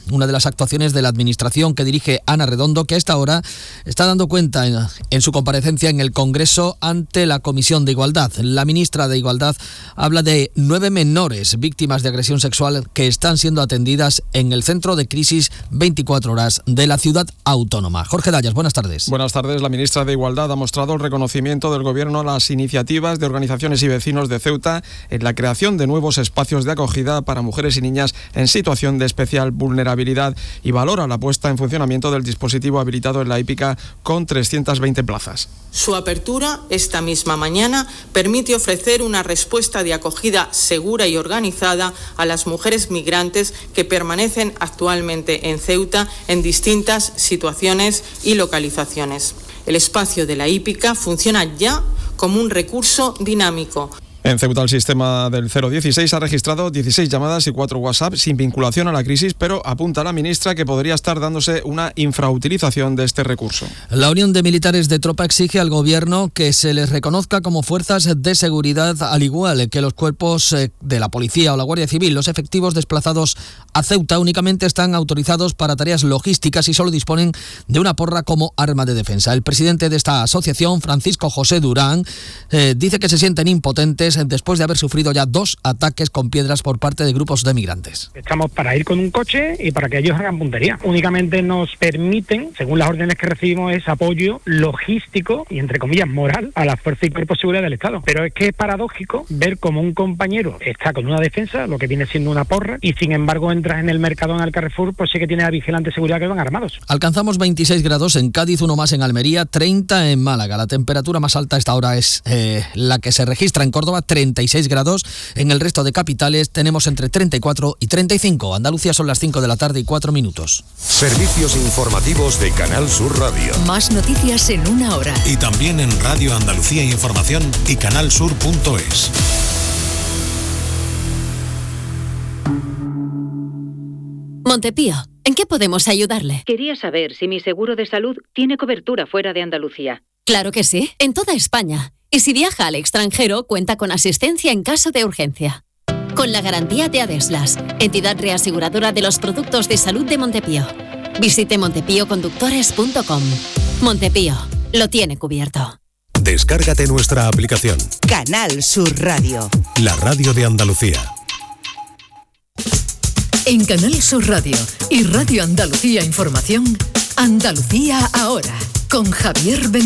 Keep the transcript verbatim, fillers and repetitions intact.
una de las actuaciones de la administración que dirige Ana Redondo, que a esta hora está dando cuenta en, en su comparecencia en el Congreso ante la Comisión de Igualdad. La ministra de Igualdad habla de nueve menores víctimas de agresión sexual que están siendo atendidas en el Centro de Crisis veinticuatro horas de la ciudad autónoma. Jorge Dallas, buenas tardes. Buenas tardes. La ministra de Igualdad ha mostrado el reconocimiento del Gobierno a las iniciativas de organizaciones y vecinos de Ceuta en la creación de nuevos espacios de acogida para mujeres y niñas en situación de especial vulnerabilidad y valora la puesta en funcionamiento del dispositivo habilitado en la hípica con trescientas veinte plazas. Su apertura esta misma mañana permite ofrecer una respuesta de acogida segura y organizada a las mujeres migrantes que permanecen actualmente en Ceuta en distintas situaciones y localizaciones. El espacio de la hípica funciona ya como un recurso dinámico. En Ceuta, el sistema del cero dieciséis ha registrado dieciséis llamadas y cuatro WhatsApp sin vinculación a la crisis, pero apunta la ministra que podría estar dándose una infrautilización de este recurso. La Unión de Militares de Tropa exige al Gobierno que se les reconozca como fuerzas de seguridad, al igual que los cuerpos de la Policía o la Guardia Civil. Los efectivos desplazados a Ceuta únicamente están autorizados para tareas logísticas y solo disponen de una porra como arma de defensa. El presidente de esta asociación, Francisco José Durán, eh, dice que se sienten impotentes después de haber sufrido ya dos ataques con piedras por parte de grupos de migrantes. Estamos para ir con un coche y para que ellos hagan puntería. Únicamente nos permiten, según las órdenes que recibimos, ese apoyo logístico y, entre comillas, moral a las fuerzas y cuerpos de seguridad del Estado. Pero es que es paradójico ver cómo un compañero está con una defensa, lo que viene siendo una porra, y sin embargo entras en el Mercadona, al Carrefour, pues sí que tiene a vigilante de seguridad que van armados. Alcanzamos veintiséis grados en Cádiz, uno más en Almería, treinta en Málaga. La temperatura más alta a esta hora es eh, la que se registra en Córdoba, treinta y seis grados. En el resto de capitales tenemos entre treinta y cuatro y treinta y cinco. Andalucía son las cinco de la tarde y cuatro minutos. Servicios informativos de Canal Sur Radio. Más noticias en una hora. Y también en Radio Andalucía Información y canal sur punto es. Montepío, ¿en qué podemos ayudarle? Quería saber si mi seguro de salud tiene cobertura fuera de Andalucía. Claro que sí, en toda España. Y si viaja al extranjero, cuenta con asistencia en caso de urgencia. Con la garantía de Adeslas, entidad reaseguradora de los productos de salud de Montepío. Visite montepío conductores punto com. Montepío, lo tiene cubierto. Descárgate nuestra aplicación. Canal Sur Radio. La radio de Andalucía. En Canal Sur Radio y Radio Andalucía Información, Andalucía ahora, con Javier Benítez.